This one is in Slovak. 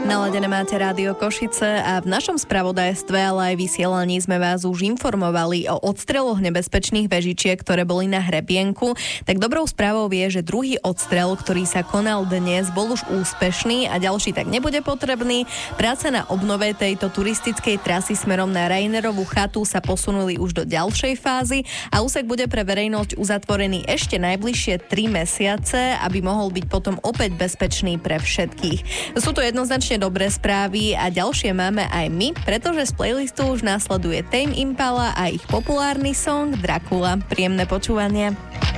Naladené máte Rádio Košice a v našom spravodajstve, ale aj vysielaní sme vás už informovali o odstreloch nebezpečných vežičiek, ktoré boli na hrebienku. Tak dobrou správou je, že druhý odstrel, ktorý sa konal dnes, bol už úspešný a ďalší tak nebude potrebný. Práce na obnove tejto turistickej trasy smerom na Rainerovú chatu sa posunuli už do ďalšej fázy a úsek bude pre verejnosť uzatvorený ešte najbližšie 3 mesiace, aby mohol byť potom opäť bezpečný pre všetkých. Sú to jednoznačne dobré správy a ďalšie máme aj my, pretože z playlistu už nasleduje Tame Impala a ich populárny song Dracula. Príjemné počúvanie.